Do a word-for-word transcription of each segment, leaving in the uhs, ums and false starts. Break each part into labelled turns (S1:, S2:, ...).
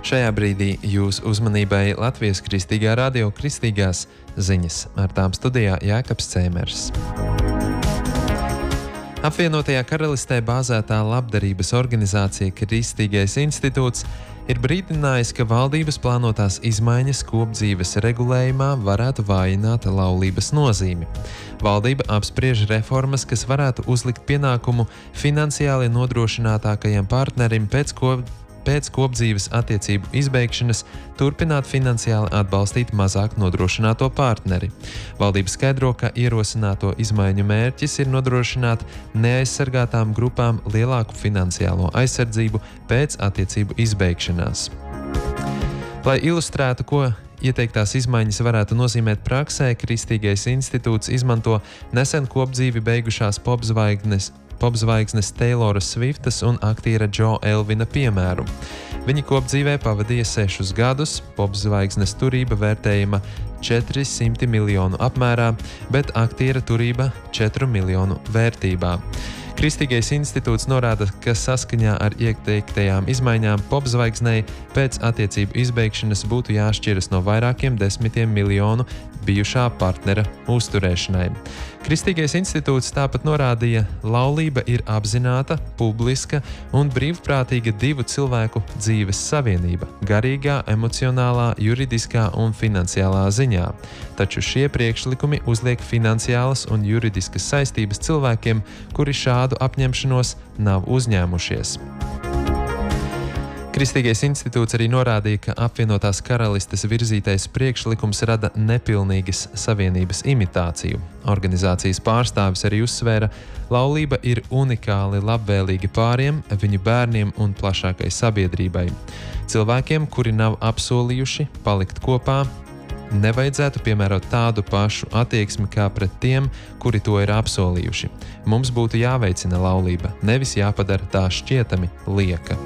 S1: Šajā brīdī jūs uzmanībai Latvijas Kristīgā radio kristīgās ziņas. Ar tām studijā Jākaps Cēmers. Apvienotajā Karalistē bāzētā labdarības organizācija Kristīgais institūts ir brīdinājis, ka valdības plānotās izmaiņas kopdzīves regulējumā varētu vājināt laulības nozīmi. Valdība apspriež reformas, kas varētu uzlikt pienākumu finansiāli nodrošinātākajam partnerim pēc ko pēc kopdzīves attiecību izbeigšanas turpināt finansiāli atbalstīt mazāk nodrošināto partneri. Valdība skaidro, ka ierosināto izmaiņu mērķis ir nodrošināt neaizsargātām grupām lielāku finansiālo aizsardzību pēc attiecību izbeigšanās. Lai ilustrētu, ko ieteiktās izmaiņas varētu nozīmēt praksē, Kristīgais institūts izmanto nesen kopdzīvi beigušās popzvaigznes popzvaigznes Tayloras Swiftas un aktiera Džo Elvina piemēru. Viņi kopdzīvē pavadīja sešus gadus, popzvaigznes turība vērtējama četri simti miljonu apmērā, bet aktiera turība četru miljonu vērtībā. Kristīgais institūts norāda, ka saskaņā ar ieteiktajām izmaiņām popzvaigznei pēc attiecību izbeigšanas būtu jāšķiras no vairākiem desmitiem miljonu bijušā partnera uzturēšanai. Kristīgais institūts tāpat norādīja, laulība ir apzināta, publiska un brīvprātīga divu cilvēku dzīves savienība – garīgā, emocionālā, juridiskā un finansiālā ziņā. Taču šie priekšlikumi uzliek finansiālas un juridiskas saistības cilvēkiem, kuri šādu apņemšanos nav uzņēmušies. Kristīgais institūts arī norādīja, ka apvienotās karalistes virzītais priekšlikums rada nepilnīgas savienības imitāciju. Organizācijas pārstāvis arī uzsvēra, laulība ir unikāli labvēlīga pāriem, viņu bērniem un plašākai sabiedrībai. Cilvēkiem, kuri nav apsolījuši palikt kopā, nevajadzētu piemērot tādu pašu attieksmi kā pret tiem, kuri to ir apsolījuši. Mums būtu jāveicina laulība, nevis jāpadara tā šķietami lieka.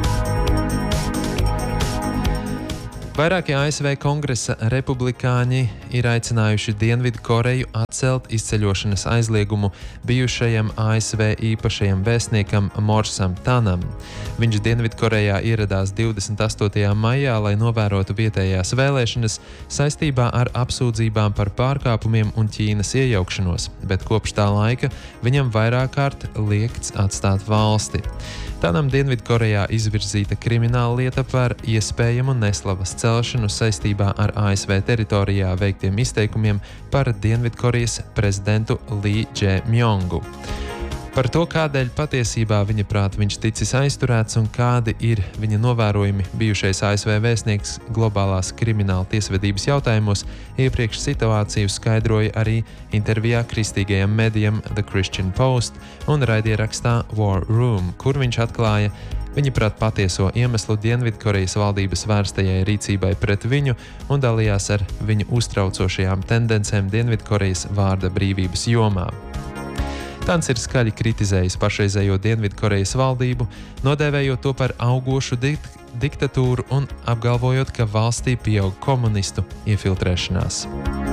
S1: Vairākie A S V kongresa republikāņi ir aicinājuši Dienvidkoreju atcelt izceļošanas aizliegumu bijušajam A S V īpašajam vēstniekam Morsam Tanam. Viņš Dienvidkorejā ieradās divdesmit astotajā maijā, lai novērotu vietējās vēlēšanas saistībā ar apsūdzībām par pārkāpumiem un Ķīnas iejaukšanos, bet kopš tā laika viņam vairāk kārt liekts atstāt valsti. Tanam Dienvidkorejā izvirzīta krimināla lieta par iespējamu neslavas celšanu saistībā ar A S V teritorijā veiktiem izteikumiem par Dienvidkorejas prezidentu Lee Jae-myungu. Par to, kādēļ patiesībā viņa prāt viņš ticis aizturēts un kādi ir viņa novērojumi bijušais A S V vēstnieks globālās krimināla tiesvedības jautājumos, iepriekš situāciju skaidroja arī intervijā kristīgajam medijam The Christian Post un raidierakstā War Room, kur viņš atklāja viņa prāt patieso iemeslu Dienvidkorejas valdības vērstajai rīcībai pret viņu un dalījās ar viņu uztraucošajām tendencēm Dienvidkorejas vārda brīvības jomā. Tans ir skaļi kritizējis pašreizējo Dienvidkorejas valdību, nodēvējot to par augošu dik- diktatūru un apgalvojot, ka valstī pieaug komunistu iefiltrēšanās.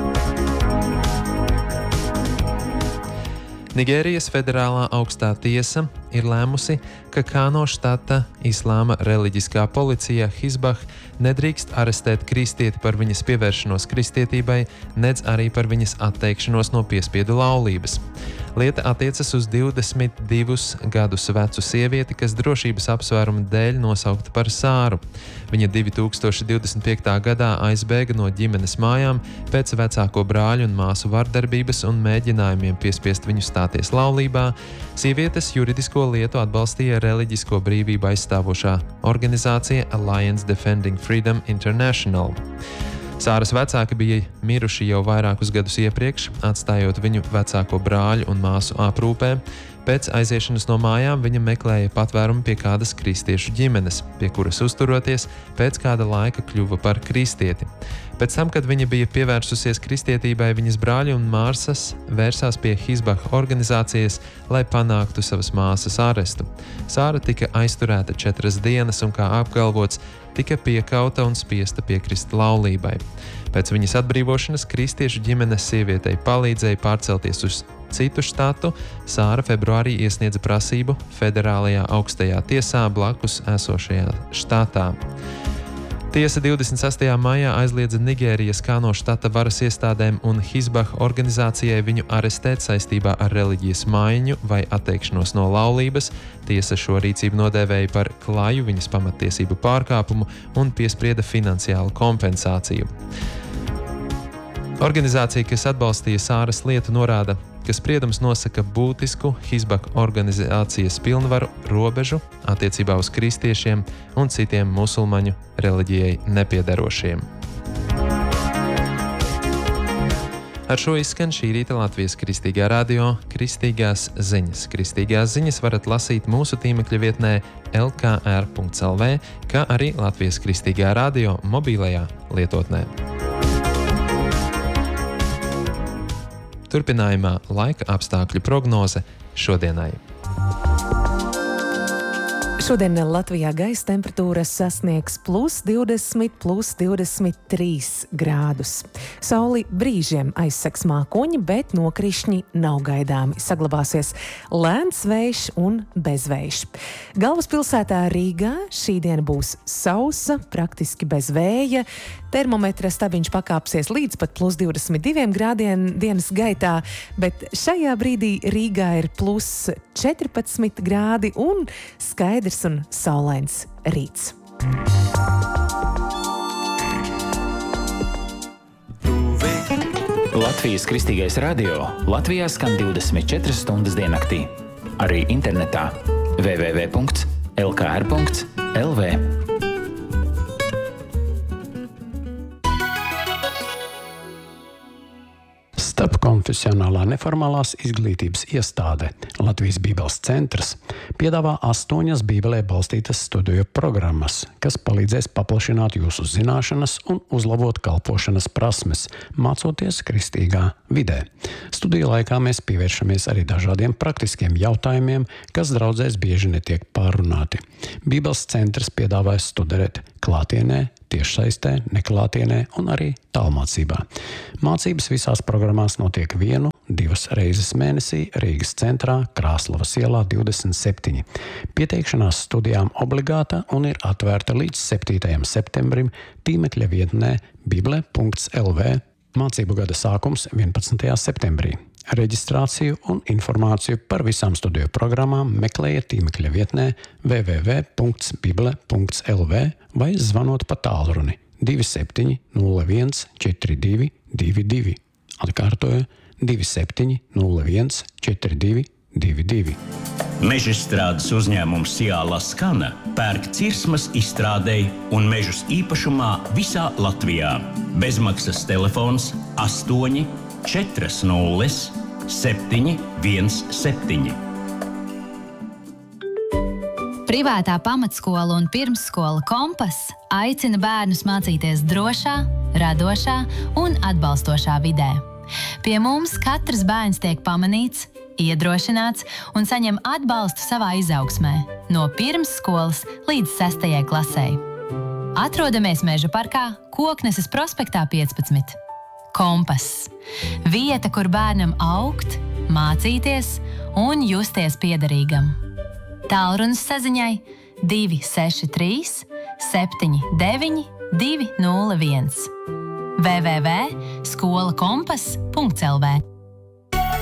S1: Nigērijas federālā augstā tiesa ir lēmusi, ka Kano štata islāma reliģiskā policija Hizbah nedrīkst arestēt kristieti par viņas pievēršanos kristietībai, nedz arī par viņas atteikšanos no piespiedu laulības. Lieta attiecas uz divdesmit divus gadus vecu sievieti, kas drošības apsvērumu dēļ nosaukta par Sāru. Viņa divi tūkstoši divdesmit piektā gadā aizbēga no ģimenes mājām pēc vecāko brāļu un māsu vardarbības un mēģinājumiem piespiest viņu stāties laulībā. Sievietes juridisko lietu atbalstīja reliģisko brīvību aizstāvošā organizācija Alliance Defending Freedom International. Sāras vecāki bija miruši jau vairākus gadus iepriekš, atstājot viņu vecāko brāļu un māsu aprūpē. Pēc aiziešanas no mājām viņa meklēja patvērumu pie kādas kristiešu ģimenes, pie kuras uzturoties, pēc kāda laika kļuva par kristieti. Pēc tam, kad viņa bija pievērsusies kristietībai, viņas brāļi un māsas vērsās pie Hizbah organizācijas, lai panāktu savas māsas arestu. Sāra tika aizturēta četras dienas un, kā apgalvots, tika piekauta un spiesta piekrist laulībai. Pēc viņas atbrīvošanas kristiešu ģimenes sievietei palīdzēja pārcelties uz citu štatu. Sāra februārī iesniedza prasību federālajā augstajā tiesā blakus esošajā štatā. Tiesa divdesmit sestajā maijā aizliedza Nigērijas Kano štata varas iestādēm un Hizbah organizācijai viņu arestēt saistībā ar reliģijas maiņu vai atteikšanos no laulības. Tiesa šo rīcību nodēvēja par klaju viņas pamattiesību pārkāpumu un piesprieda finansiālu kompensāciju. Organizācija, kas atbalstīja Sāras lietu, norāda, ka spriedums nosaka būtisku Hizbah organizācijas pilnvaru robežu attiecībā uz kristiešiem un citiem musulmaņu reliģijai nepiederošiem. Ar šo izskan šī rīta Latvijas Kristīgā radio Kristīgās ziņas. Kristīgās ziņas varat lasīt mūsu tīmekļa vietnē el ka er punkts el vē, kā arī Latvijas Kristīgā radio mobilajā lietotnē. Turpinājumā laika apstākļu prognoze šodienai.
S2: Šodien Latvijā gaisa temperatūra sasniegs plus divdesmit, plus divdesmit trīs grādus. Sauli brīžiem aizsegs mākoņi, bet nokrišņi nav gaidāmi. Saglabāsies lēns vējš un bezvējš. Galvaspilsētā Rīgā šī diena būs sausa, praktiski bez vēja. Termometra stabiņš pakāpsies līdz pat plus divdesmit diviem grādiem dienas gaitā, bet šajā brīdī Rīgā ir plus četrpadsmit grādi un skaidrs un saulains rīts.
S3: Latvijas Kristīgais radio Latvijā skan divdesmit četras stundas diennaktī. Arī internetā w w w punkts el ka er punkts el vē.
S4: Starpkonfesionālā neformālās izglītības iestāde Latvijas Bībeles centrs piedāvā astoņas Bībelē balstītas studiju programmas, kas palīdzēs paplašināt jūsu zināšanas un uzlabot kalpošanas prasmes, mācoties kristīgā vidē. Studiju laikā mēs pievēršamies arī dažādiem praktiskiem jautājumiem, kas draudzēs bieži netiek pārunāti. Bībeles centrs piedāvājas studēt klātienē, tiešsaistē, neklātienē un arī tālmācībā. Mācības visās programmās notiek vienu, divas reizes mēnesī Rīgas centrā, Krāslavas ielā divdesmit septiņi. Pieteikšanās studijām obligāta un ir atvērta līdz septītajam septembrim tīmekļa vietnē bible punkts el vē. Mācību gada sākums vienpadsmitajā septembrī. Reģistrāciju un informāciju par visām studiju programmām meklējiet tīmekļa vietnē w w w punkts bible punkts el vē vai zvanot pa tālruni divi septiņi nulle viens četri divi divi divi. Atkārtoju divi septiņi nulle viens četri divi divi divi.
S5: Mežstrādes uzņēmums Ciāla Skana pērk cirsmas izstrādei un mežus īpašumā visā Latvijā. Bezmaksas telefons astoņi četri nulle septiņi viens septiņi.
S6: Privātā pamatskola un pirmsskola Kompass aicina bērnus mācīties drošā, radošā un atbalstošā vidē. Pie mums katrs bērns tiek pamanīts, iedrošināts un saņem atbalstu savā izaugsmē, no pirmsskolas līdz sestajai klasei. Atrodamies Meža parkā, Kokneses prospektā piecpadsmit. Kompass. Vieta, kur bērnam augt, mācīties un justies piederīgam. Tālrunis saziņai divi seši trīs septiņi deviņi divi nulle viens. w w w punkts skola kompass punkts el vē